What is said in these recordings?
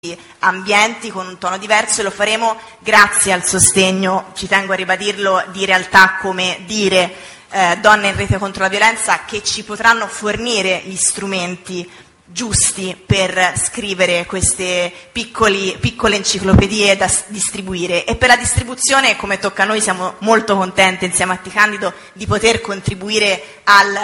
ambienti con un tono diverso, e lo faremo grazie al sostegno, ci tengo a ribadirlo, di realtà come Dire, Donne in rete contro la violenza, che ci potranno fornire gli strumenti giusti per scrivere queste piccole enciclopedie da distribuire. E per la distribuzione, come tocca a noi, siamo molto contenti insieme a Ti Candido di poter contribuire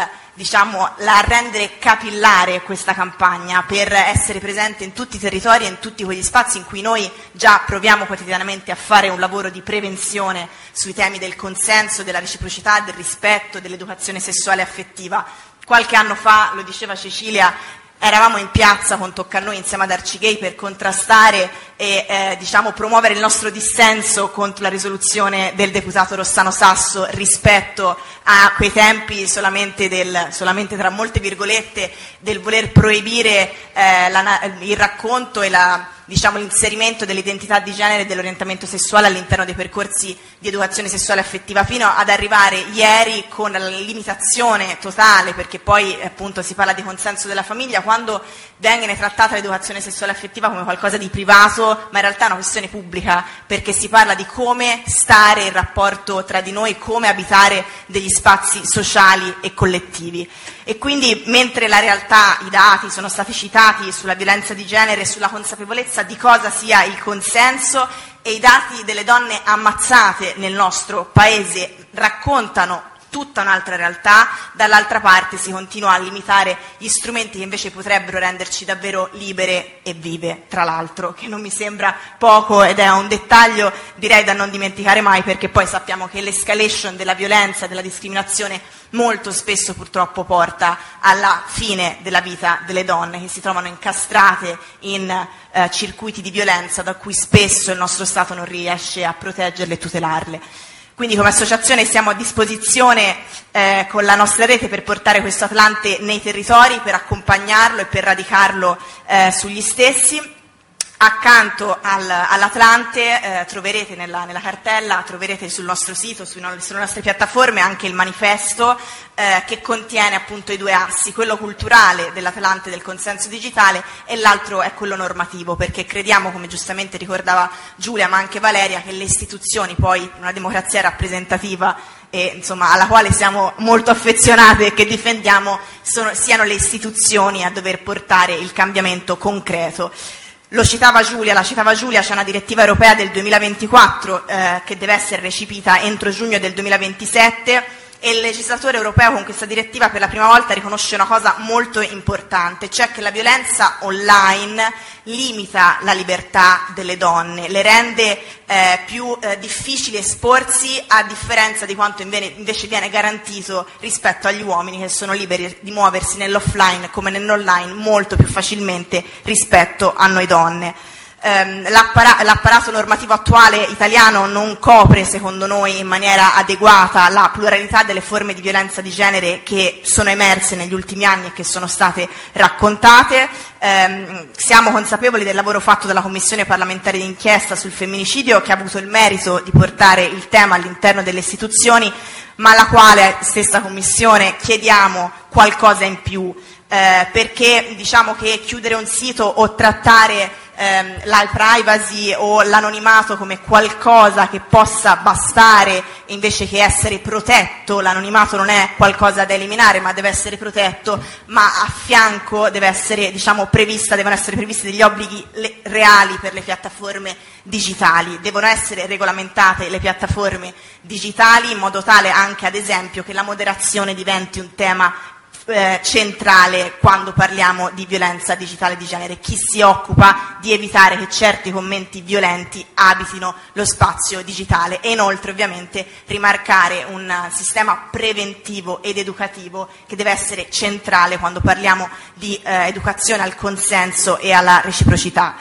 a rendere capillare questa campagna, per essere presente in tutti i territori e in tutti quegli spazi in cui noi già proviamo quotidianamente a fare un lavoro di prevenzione sui temi del consenso, della reciprocità, del rispetto, dell'educazione sessuale e affettiva. Qualche anno fa, lo diceva Cecilia, eravamo in piazza con Tocca a Noi insieme ad Arcigay per contrastare e promuovere il nostro dissenso contro la risoluzione del deputato Rossano Sasso rispetto a quei tempi solamente tra molte virgolette del voler proibire il racconto e l'inserimento dell'identità di genere e dell'orientamento sessuale all'interno dei percorsi di educazione sessuale e affettiva, fino ad arrivare ieri con la limitazione totale, perché poi appunto si parla di consenso della famiglia, quando viene trattata l'educazione sessuale e affettiva come qualcosa di privato, ma in realtà è una questione pubblica, perché si parla di come stare in rapporto tra di noi, come abitare degli spazi sociali e collettivi. E quindi, mentre la realtà, i dati sono stati citati sulla violenza di genere e sulla consapevolezza di cosa sia il consenso, e i dati delle donne ammazzate nel nostro paese raccontano tutta un'altra realtà, dall'altra parte si continua a limitare gli strumenti che invece potrebbero renderci davvero libere e vive, tra l'altro, che non mi sembra poco ed è un dettaglio direi da non dimenticare mai, perché poi sappiamo che l'escalation della violenza e della discriminazione molto spesso purtroppo porta alla fine della vita delle donne, che si trovano incastrate in circuiti di violenza da cui spesso il nostro Stato non riesce a proteggerle e tutelarle. Quindi come associazione siamo a disposizione con la nostra rete per portare questo Atlante nei territori, per accompagnarlo e per radicarlo sugli stessi. Accanto all'Atlante troverete nella cartella, troverete sul nostro sito, sulle nostre piattaforme, anche il manifesto che contiene appunto i due assi, quello culturale dell'Atlante del consenso digitale e l'altro è quello normativo, perché crediamo, come giustamente ricordava Giulia ma anche Valeria, che le istituzioni, poi una democrazia rappresentativa e alla quale siamo molto affezionate e che difendiamo, siano le istituzioni a dover portare il cambiamento concreto. La citava Giulia, c'è una direttiva europea del 2024 che deve essere recepita entro giugno del 2027 e il legislatore europeo con questa direttiva per la prima volta riconosce una cosa molto importante, cioè che la violenza online limita la libertà delle donne, le rende più difficili esporsi, a differenza di quanto invece viene garantito rispetto agli uomini, che sono liberi di muoversi nell'offline come nell'online molto più facilmente rispetto a noi donne. L'apparato normativo attuale italiano non copre, secondo noi, in maniera adeguata la pluralità delle forme di violenza di genere che sono emerse negli ultimi anni e che sono state raccontate. Siamo consapevoli del lavoro fatto dalla Commissione parlamentare d'inchiesta sul femminicidio, che ha avuto il merito di portare il tema all'interno delle istituzioni, ma alla quale stessa Commissione chiediamo qualcosa in più, perché diciamo che chiudere un sito o trattare la privacy o l'anonimato come qualcosa che possa bastare invece che essere protetto, l'anonimato non è qualcosa da eliminare ma deve essere protetto, ma a fianco devono essere previsti degli obblighi reali per le piattaforme digitali, devono essere regolamentate le piattaforme digitali in modo tale anche, ad esempio, che la moderazione diventi un tema centrale quando parliamo di violenza digitale di genere, chi si occupa di evitare che certi commenti violenti abitino lo spazio digitale, e inoltre ovviamente rimarcare un sistema preventivo ed educativo che deve essere centrale quando parliamo di educazione al consenso e alla reciprocità.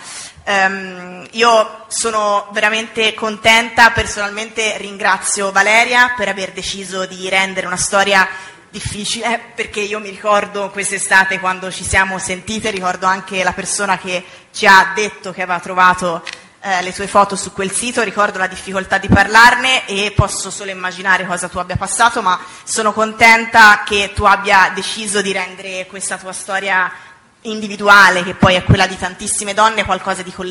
Io sono veramente contenta, personalmente ringrazio Valeria per aver deciso di rendere una storia difficile, perché io mi ricordo quest'estate quando ci siamo sentite, ricordo anche la persona che ci ha detto che aveva trovato le tue foto su quel sito, ricordo la difficoltà di parlarne e posso solo immaginare cosa tu abbia passato, ma sono contenta che tu abbia deciso di rendere questa tua storia individuale, che poi è quella di tantissime donne, qualcosa di collettivo.